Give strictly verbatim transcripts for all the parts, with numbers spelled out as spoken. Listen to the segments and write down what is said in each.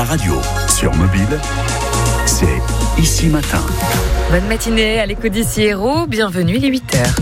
la radio, sur mobile, c'est Ici Matin. Bonne matinée à l'écho d'Ici Hérault, bienvenue, il est huit heures.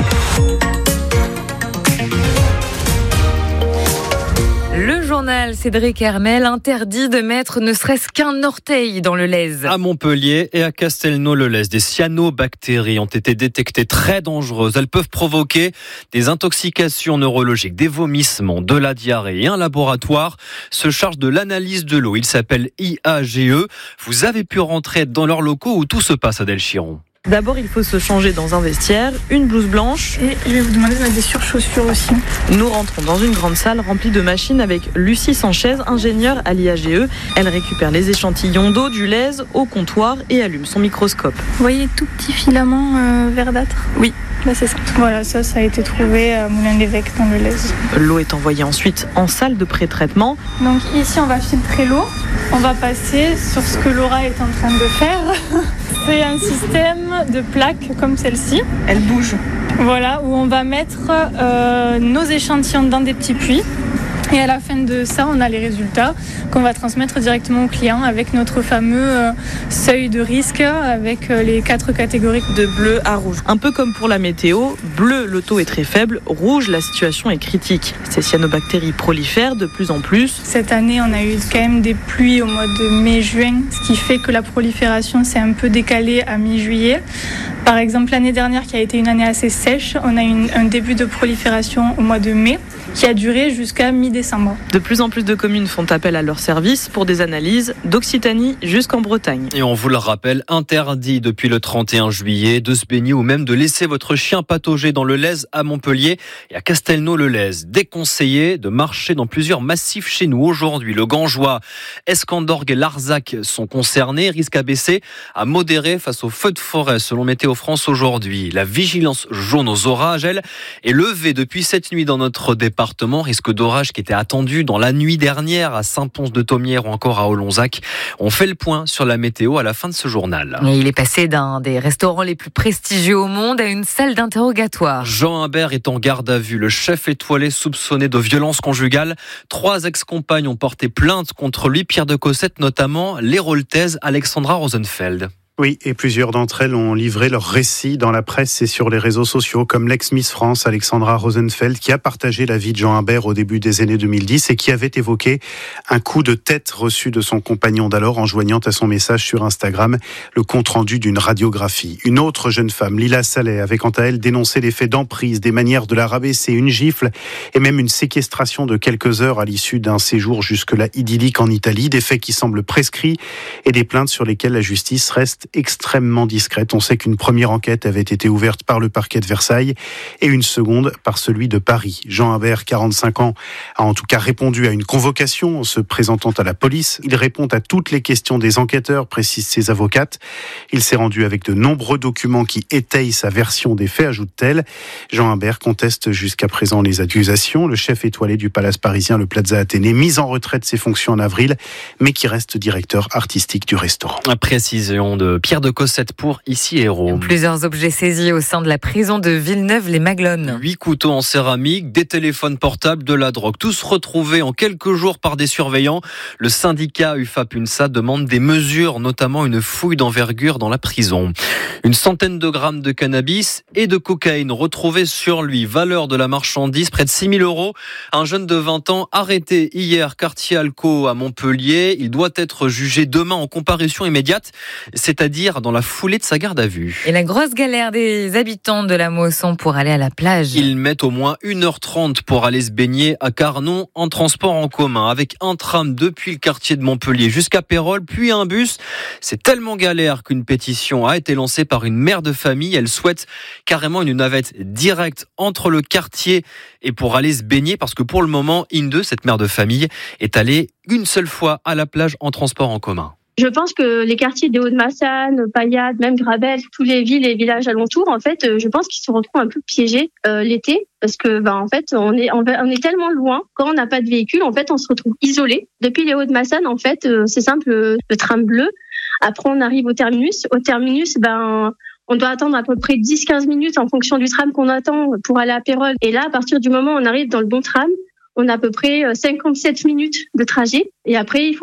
Le journal Cédric Hermel interdit de mettre ne serait-ce qu'un orteil dans le lait. À Montpellier et à Castelnau-le-Lez, des cyanobactéries ont été détectées très dangereuses. Elles peuvent provoquer des intoxications neurologiques, des vomissements, de la diarrhée. Et un laboratoire se charge de l'analyse de l'eau. Il s'appelle I A G E. Vous avez pu rentrer dans leurs locaux où tout se passe, Adèle Chiron. D'abord, il faut se changer dans un vestiaire, une blouse blanche. Et je vais vous demander de mettre des surchaussures aussi. Nous rentrons dans une grande salle remplie de machines avec Lucie Sanchez, ingénieure à l'I A G E. Elle récupère les échantillons d'eau du lait au comptoir et allume son microscope. Vous voyez tout petit filament euh, verdâtre ? Oui. Là, c'est ça. Voilà, ça, ça a été trouvé à Moulin-l'Évêque dans le lait. L'eau est envoyée ensuite en salle de pré-traitement. Donc ici, on va filtrer l'eau. On va passer sur ce que Laura est en train de faire. C'est un système de plaques comme celle-ci. Elle bouge. Voilà, où on va mettre euh, nos échantillons dans des petits puits. Et à la fin de ça, on a les résultats qu'on va transmettre directement au client avec notre fameux euh, seuil de risque avec euh, les quatre catégories. De bleu à rouge. Un peu comme pour la météo, bleu, le taux est très faible, rouge, la situation est critique. Ces cyanobactéries prolifèrent de plus en plus. Cette année, on a eu quand même des pluies au mois de mai-juin, ce qui fait que la prolifération s'est un peu décalée à mi-juillet. Par exemple, l'année dernière, qui a été une année assez sèche, on a eu une, un début de prolifération au mois de mai, qui a duré jusqu'à mi-décembre. De plus en plus de communes font appel à leurs services pour des analyses d'Occitanie jusqu'en Bretagne. Et on vous le rappelle, interdit depuis le trente et un juillet de se baigner ou même de laisser votre chien patauger dans le Lez à Montpellier et à Castelnau-le-Lez. Déconseillé de marcher dans plusieurs massifs chez nous aujourd'hui. Le Gangeois, Escandorgue et Larzac sont concernés. Risque abaissé à modéré face aux feux de forêt selon Météo France aujourd'hui. La vigilance jaune aux orages, elle, est levée depuis cette nuit dans notre département. Risque d'orage qui était attendu dans la nuit dernière à Saint-Pons-de-Thomières ou encore à Olonzac. On fait le point sur la météo à la fin de ce journal. Et il est passé d'un des restaurants les plus prestigieux au monde à une salle d'interrogatoire. Jean Imbert est en garde à vue. Le chef étoilé soupçonné de violence conjugale. Trois ex-compagnes ont porté plainte contre lui. Pierre de Cossette, notamment l'héroltaise Alexandra Rosenfeld. Oui, et plusieurs d'entre elles ont livré leur récit dans la presse et sur les réseaux sociaux, comme l'ex-Miss France Alexandra Rosenfeld, qui a partagé la vie de Jean Imbert au début des années deux mille dix et qui avait évoqué un coup de tête reçu de son compagnon d'alors en joignant à son message sur Instagram le compte-rendu d'une radiographie. Une autre jeune femme, Lila Saleh, avait quant à elle dénoncé les faits d'emprise, des manières de la rabaisser, une gifle et même une séquestration de quelques heures à l'issue d'un séjour jusque-là idyllique en Italie, des faits qui semblent prescrits et des plaintes sur lesquelles la justice reste extrêmement discrète. On sait qu'une première enquête avait été ouverte par le parquet de Versailles et une seconde par celui de Paris. Jean Imbert, quarante-cinq ans, a en tout cas répondu à une convocation en se présentant à la police. Il répond à toutes les questions des enquêteurs, précisent ses avocates. Il s'est rendu avec de nombreux documents qui étayent sa version des faits, ajoute-t-elle. Jean Imbert conteste jusqu'à présent les accusations. Le chef étoilé du palace parisien, le Plaza Athénée, mis en retrait de ses fonctions en avril, mais qui reste directeur artistique du restaurant. Précision de Pierre de Cossette pour Ici Hérault. Plusieurs objets saisis au sein de la prison de Villeneuve-les-Maglones. Huit couteaux en céramique, des téléphones portables, de la drogue. Tous retrouvés en quelques jours par des surveillants. Le syndicat U F A P U N S A demande des mesures, notamment une fouille d'envergure dans la prison. Une centaine de grammes de cannabis et de cocaïne retrouvés sur lui. Valeur de la marchandise, près de six mille euros. Un jeune de vingt ans arrêté hier, quartier Alco à Montpellier. Il doit être jugé demain en comparution immédiate, c'est-à-dire dans la foulée de sa garde à vue. Et la grosse galère des habitants de la Mosson pour aller à la plage. Ils mettent au moins une heure trente pour aller se baigner à Carnon en transport en commun, avec un tram depuis le quartier de Montpellier jusqu'à Pérols, puis un bus. C'est tellement galère qu'une pétition a été lancée par une mère de famille. Elle souhaite carrément une navette directe entre le quartier et pour aller se baigner, parce que pour le moment, Inde, cette mère de famille, est allée une seule fois à la plage en transport en commun. Je pense que les quartiers des Hauts-de-Massanes, Payade, même Grabel, tous les villes et villages alentours, en fait, je pense qu'ils se retrouvent un peu piégés euh, l'été, parce que, ben, en fait, on est, on est tellement loin quand on n'a pas de véhicule, en fait, on se retrouve isolé. Depuis les Hauts-de-Massanes, en fait, euh, c'est simple, le tram bleu. Après, on arrive au terminus. Au terminus, ben, on doit attendre à peu près dix à quinze minutes en fonction du tram qu'on attend pour aller à Pérols. Et là, à partir du moment où on arrive dans le bon tram, on a à peu près cinquante-sept minutes de trajet. Et après, il faut